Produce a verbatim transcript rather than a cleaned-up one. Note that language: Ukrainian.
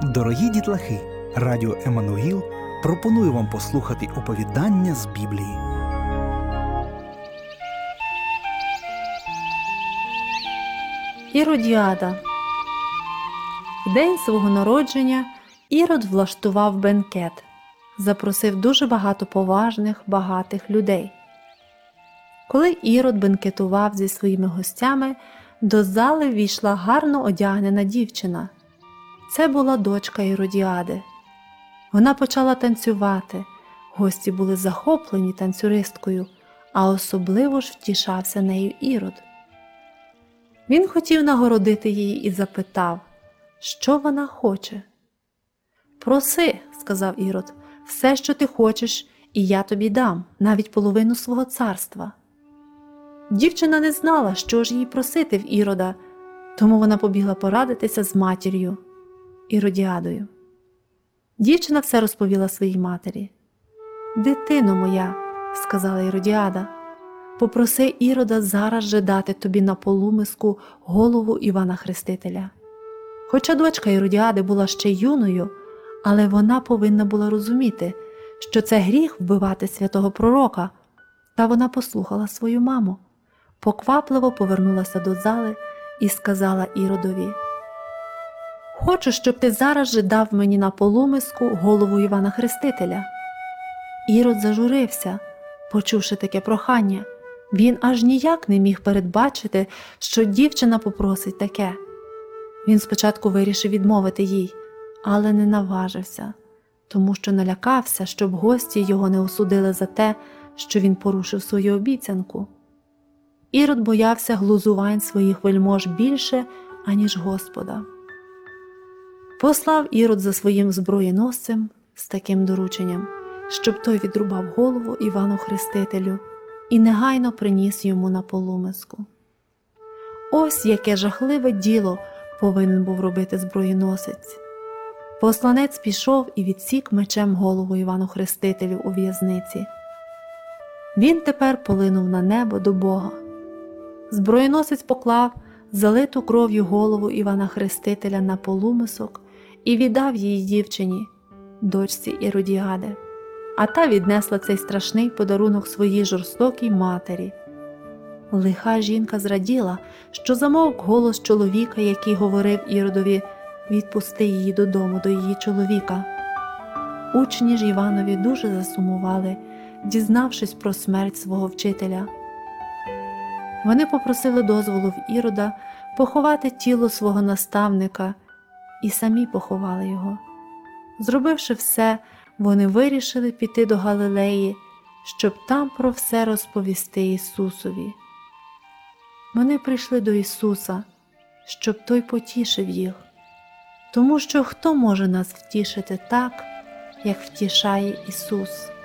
Дорогі дітлахи, радіо Еммануїл пропонує вам послухати оповідання з Біблії. Іродіада. В день свого народження Ірод влаштував бенкет, запросив дуже багато поважних, багатих людей. Коли Ірод бенкетував зі своїми гостями, до зали ввійшла гарно одягнена дівчина. Це була дочка Іродіади. Вона почала танцювати, гості були захоплені танцюристкою, а особливо ж втішався нею Ірод. Він хотів нагородити її і запитав, що вона хоче. «Проси, – сказав Ірод, – все, що ти хочеш, і я тобі дам, навіть половину свого царства». Дівчина не знала, що ж їй просити в Ірода, тому вона побігла порадитися з матір'ю Іродіадою. Дівчина все розповіла своїй матері. «Дитино моя, – сказала Іродіада, – попроси Ірода зараз же дати тобі на полумиску голову Івана Хрестителя». Хоча дочка Іродіади була ще юною, але вона повинна була розуміти, що це гріх вбивати святого пророка, та вона послухала свою маму, поквапливо повернулася до зали і сказала Іродові: «Хочу, щоб ти зараз же дав мені на полумиску голову Івана Хрестителя». Ірод зажурився, почувши таке прохання. Він аж ніяк не міг передбачити, що дівчина попросить таке. Він спочатку вирішив відмовити їй, але не наважився, тому що налякався, щоб гості його не осудили за те, що він порушив свою обіцянку. Ірод боявся глузувань своїх вельмож більше, аніж Господа. Послав Ірод за своїм зброєносцем з таким дорученням, щоб той відрубав голову Івану Хрестителю і негайно приніс йому на полумиску. Ось яке жахливе діло повинен був робити зброєносець. Посланець пішов і відсік мечем голову Івану Хрестителю у в'язниці. Він тепер полинув на небо до Бога. Зброєносець поклав залиту кров'ю голову Івана Хрестителя на полумисок і віддав її дівчині, дочці Іродіади, а та віднесла цей страшний подарунок своїй жорстокій матері. Лиха жінка зраділа, що замовк голос чоловіка, який говорив Іродові: «Відпусти її додому до її чоловіка». Учні ж Іванові дуже засумували, дізнавшись про смерть свого вчителя. Вони попросили дозволу в Ірода поховати тіло свого наставника і самі поховали його. Зробивши все, вони вирішили піти до Галилеї, щоб там про все розповісти Ісусові. Вони прийшли до Ісуса, щоб Той потішив їх, тому що хто може нас втішити так, як втішає Ісус?